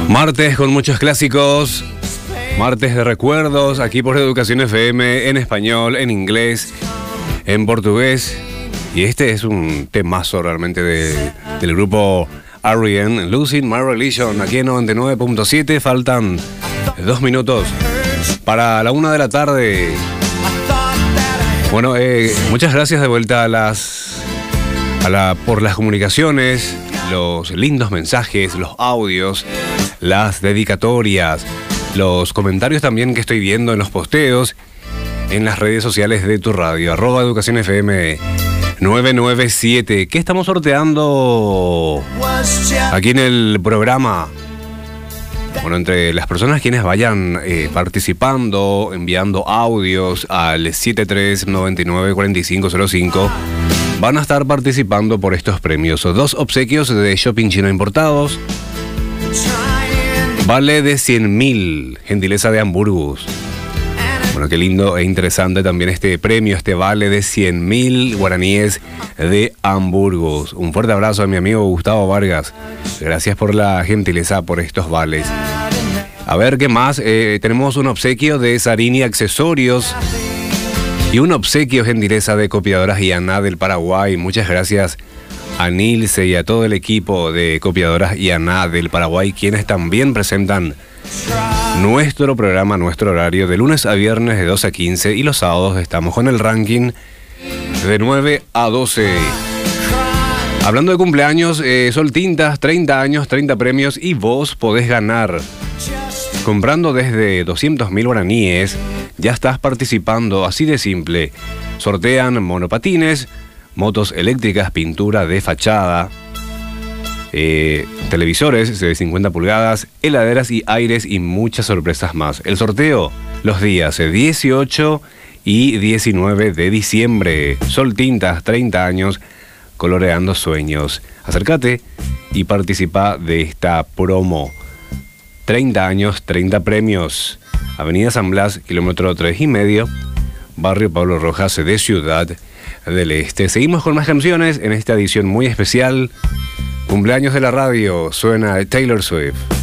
Martes con muchos clásicos, martes de recuerdos, aquí por Educación FM, en español, en inglés, en portugués. Y este es un temazo realmente del grupo R.E.M., Losing My Religion, aquí en 99.7. Faltan 2 minutos para la 1 de la tarde. Bueno, muchas gracias de vuelta por las comunicaciones, los lindos mensajes, los audios, las dedicatorias, los comentarios también que estoy viendo en los posteos, en las redes sociales de tu radio, @Educación FM 997. ¿Qué estamos sorteando aquí en el programa? Bueno, entre las personas quienes vayan participando, enviando audios al 73994505, van a estar participando por estos premios. 2 obsequios de Shopping Chino Importados, vale de 100.000, gentileza de Hamburgos. Bueno, qué lindo e interesante también este premio, este vale de 100.000 guaraníes de Hamburgos. Un fuerte abrazo a mi amigo Gustavo Vargas. Gracias por la gentileza por estos vales. A ver, ¿qué más? Tenemos un obsequio de Sarini Accesorios y un obsequio gentileza de Copiadoras IANA del Paraguay. Muchas gracias a Nilce y a todo el equipo de Copiadoras IANA del Paraguay, quienes también presentan nuestro programa, nuestro horario de lunes a viernes de 2 a 15, y los sábados estamos con el ranking de 9 a 12. Hablando de cumpleaños, Sol Tintas, 30 años, 30 premios, y vos podés ganar. Comprando desde 200.000 guaraníes, ya estás participando, así de simple. Sortean monopatines, motos eléctricas, pintura de fachada, televisores de 50 pulgadas, heladeras y aires y muchas sorpresas más. El sorteo los días 18 y 19 de diciembre. Sol Tintas, 30 años, coloreando sueños. Acércate y participa de esta promo. 30 años, 30 premios. Avenida San Blas, kilómetro 3,5, barrio Pablo Rojas de Ciudad del Este. Seguimos con más canciones en esta edición muy especial. Cumpleaños de la radio, suena Taylor Swift.